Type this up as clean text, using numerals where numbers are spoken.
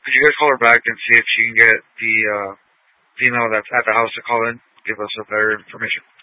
Could you guys call her back and see if she can get the female that's at the house to call in, give us a better information?